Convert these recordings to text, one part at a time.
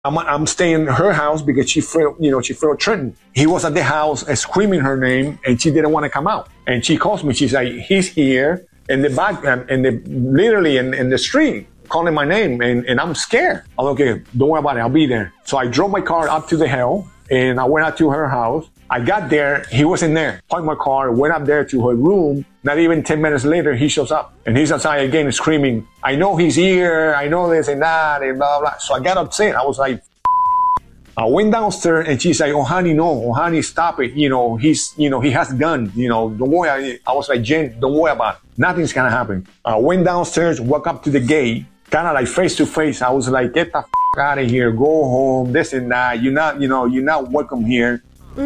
I'm staying in her house because she felt threatened. He was at the house screaming her name, and she didn't want to come out. And she calls me. She's like, he's here in the back, literally in the street, calling my name, and I'm scared. I'm like, okay, don't worry about it. I'll be there. So I drove my car up to the hill, and I went out to her house. I got there, he wasn't there. Parked my car, went up there to her room. Not even 10 minutes later, he shows up. And he's outside again screaming, I know he's here, I know this and that, and blah, blah. So I got upset. I was like, I went downstairs, and she's like, oh, honey, no. Oh, honey, stop it. He has guns. Don't worry. I was like, Jen, don't worry about it. Nothing's going to happen. I went downstairs, walked up to the gate, kind of like face to face. I was like, get the out of here. Go home, this and that. You're not welcome here.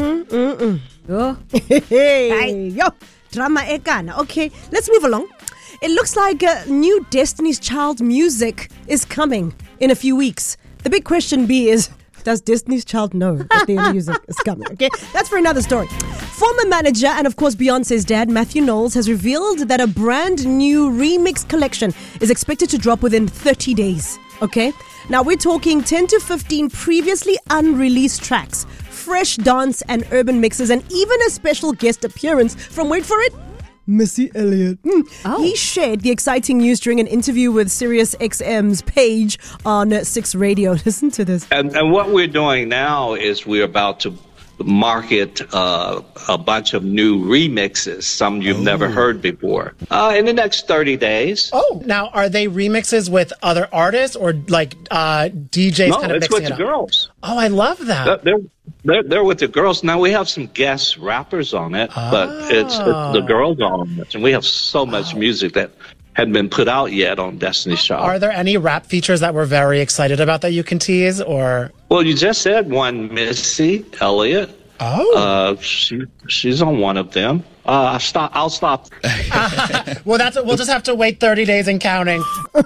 Oh. Hey, yo, drama ekana. Okay, let's move along. It looks like new Destiny's Child music is coming in a few weeks. The big question is, does Destiny's Child know that their music is coming? Okay, that's for another story. Former manager and of course Beyonce's dad, Matthew Knowles, has revealed that a brand new remix collection is expected to drop within 30 days. Okay, now we're talking 10 to 15 previously unreleased tracks, fresh dance and urban mixes, and even a special guest appearance from, wait for it, Missy Elliott. He shared the exciting news during an interview with Sirius XM's page on 6 Radio. Listen to this. And what we're doing now is we're about to market a bunch of new remixes, some you've never heard before, in the next 30 days. Oh, now are they remixes with other artists or like DJs no, kind of mixing it up? No, it's with the girls. Oh, I love that. They're with the girls. Now we have some guest rappers on it, but it's the girls on it. And we have so much music that hadn't been put out yet on Destiny's Child. Are there any rap features that we're very excited about that you can tease? Or well, you just said one, Missy Elliott. Oh, she's on one of them. I'll stop. Well, we'll just have to wait 30 days and counting.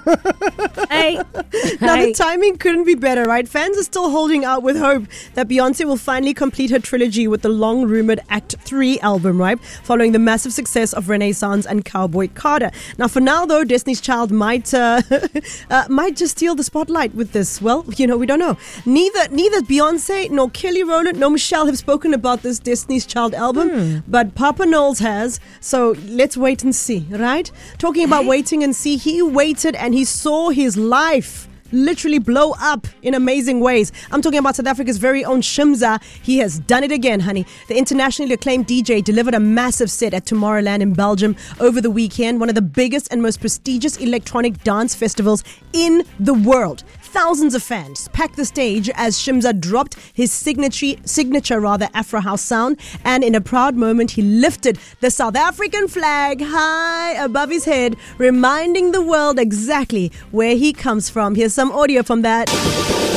Now, the timing couldn't be better, right? Fans are still holding out with hope that Beyonce will finally complete her trilogy with the long-rumored Act 3 album, right? Following the massive success of Renaissance and Cowboy Carter. Now, for now, though, Destiny's Child might just steal the spotlight with this. Well, we don't know. Neither Beyonce nor Kelly Rowland nor Michelle have spoken about this Destiny's Child album, but Papa Knowles has, so let's wait and see, right? Talking about waiting and see, he waited and he saw his life literally blow up in amazing ways. I'm talking about South Africa's very own Shimza. He has done it again, honey. The internationally acclaimed DJ delivered a massive set at Tomorrowland in Belgium over the weekend, one of the biggest and most prestigious electronic dance festivals in the world. Thousands of fans packed the stage as Shimza dropped his signature Afro House sound, and in a proud moment, he lifted the South African flag high above his head, reminding the world exactly where he comes from. Here's some audio from that.